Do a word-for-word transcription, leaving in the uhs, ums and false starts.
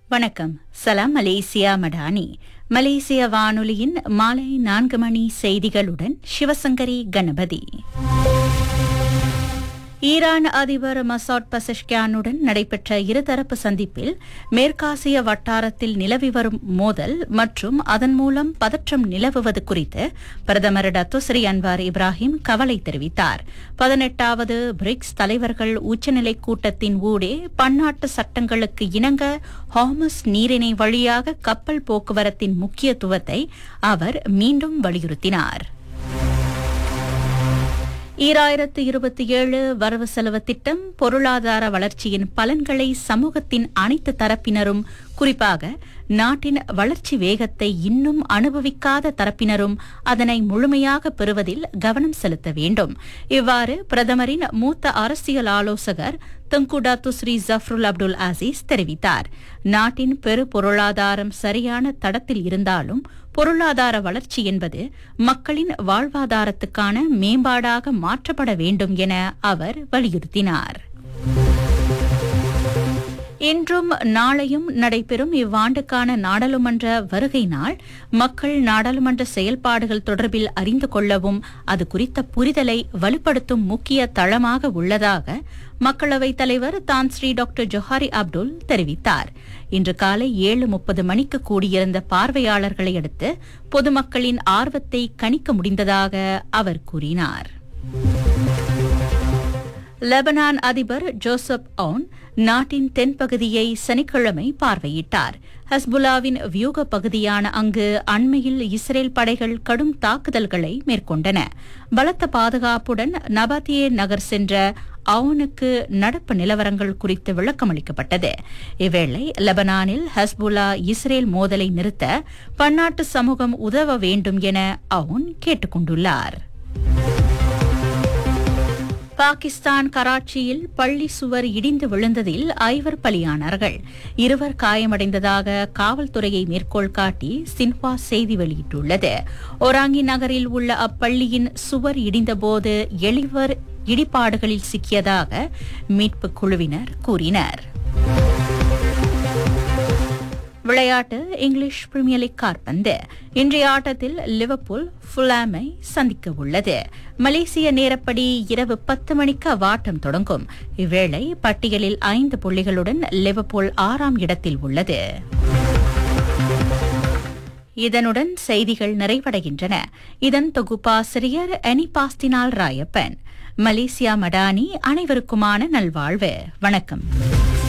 வணக்கம். சலாம் மலேசியா மடானி. மலேசிய வானொலியின் மாலை நான்கு மணி செய்திகளுடன் சிவசங்கரி கணபதி. ஈரான் அதிபர் மசூத் பசஷ்கியானுடன் நடைபெற்ற இருதரப்பு சந்திப்பில் மேற்காசிய வட்டாரத்தில் நிலவி வரும் மோதல் மற்றும் அதன் மூலம் பதற்றம் நிலவுவது குறித்து பிரதமர் டத்தோஸ்ரீ அன்வார் இப்ராஹிம் கவலை தெரிவித்தார். பதினெட்டாவது பிரிக்ஸ் தலைவர்கள் உச்சநிலை கூட்டத்தின் ஊடே பன்னாட்டு சட்டங்களுக்கு இணங்க ஹார்மஸ் நீரிணை வழியாக கப்பல் போக்குவரத்தின் முக்கியத்துவத்தை அவர் மீண்டும் வலியுறுத்தினார். ஈராயிரத்து இருபத்தி ஏழு வரவு செலவு திட்டம் பொருளாதார வளர்ச்சியின் பலன்களை சமூகத்தின் அனைத்து தரப்பினரும், குறிப்பாக நாட்டின் வளர்ச்சி வேகத்தை இன்னும் அனுபவிக்காத தரப்பினரும் அதனை முழுமையாக பெறுவதில் கவனம் செலுத்த வேண்டும். இவ்வாறு பிரதமரின் மூத்த அரசியல் ஆலோசகர் தங்கு டத்துஸ்ரீ ஜஃப்ருல் அப்துல் அசீஸ் தெரிவித்தார். நாட்டின் பெரு பொருளாதாரம் சரியான தடத்தில் இருந்தாலும் பொருளாதார வளர்ச்சி என்பது மக்களின் வாழ்வாதாரத்துக்கான மேம்பாடாக மாற்றப்பட வேண்டும் என அவர் வலியுறுத்தினார். இன்றும் நாளையும் நடைபெறும் இவ்வாண்டுக்கான நாடாளுமன்ற வருகை நாள் மக்கள் நாடாளுமன்ற செயல்பாடுகள் தொடர்பில் அறிந்து கொள்ளவும் அது குறித்த புரிதலை வலுப்படுத்தும் முக்கிய தளமாக உள்ளதாக மக்களவைத் தலைவர் தான் ஸ்ரீ டாக்டர் ஜொஹாரி அப்துல் தெரிவித்தார். இன்று காலை ஏழு முப்பது மணிக்கு கூடியிருந்த பார்வையாளர்களை அடுத்து பொதுமக்களின் ஆர்வத்தை கணிக்க முடிந்ததாக அவர் கூறினார். லெபனான் அதிபர் ஜோசப் அவுன் நாட்டின் தென்பகுதியை சனிக்கிழமை பார்வையிட்டார். ஹஸ்புல்லாவின் வியூக பகுதியான அங்கு அண்மையில் இஸ்ரேல் படைகள் கடும் தாக்குதல்களை மேற்கொண்டன. பலத்த பாதுகாப்புடன் நபாத்தியே நகர் சென்ற அவுனுக்கு நடப்பு நிலவரங்கள் குறித்து விளக்கமளிக்கப்பட்டது. இவ்வேளை லெபனானில் ஹஸ்புல்லா இஸ்ரேல் மோதலை நிறுத்த பன்னாட்டு சமூகம் உதவ வேண்டும் என அவுன் கேட்டுக் கொண்டுள்ளார். பாகிஸ்தான் கராச்சியில் பள்ளி சுவர் இடிந்து விழுந்ததில் ஐவர் பலியானார்கள். இருவர் காயமடைந்ததாக காவல்துறையை மேற்கோள் காட்டி சின்ஹுவா செய்தி வெளியிட்டுள்ளது. ஒராங்கி நகரில் உள்ள அப்பள்ளியின் சுவர் இடிந்தபோது எழுவர் இடிபாடுகளில் சிக்கியதாக மீட்புக் குழுவினர் கூறினர். விளையாட்டு. இங்கிலீஷ் பிரீமியர் லீக் காற்பந்து. இன்றைய ஆட்டத்தில் லிவர்பூல் ஃபுலாமை சந்திக்க உள்ளது. மலேசிய நேரப்படி இரவு பத்து மணிக்கு அவ்வாட்டம் தொடங்கும். இவ்வேளை பட்டியலில் ஐந்து புள்ளிகளுடன் லிவர்பூல் ஆறாம் இடத்தில் உள்ளது. இதனுடன் செய்திகள் நிறைவடைகின்றன. இதன் தொகுப்பாசிரியர் அனிபாஸ்தினால் ராயப்பன். மலேசியா மடானி. அனைவருக்குமான நல்வாழ்வு. வணக்கம்.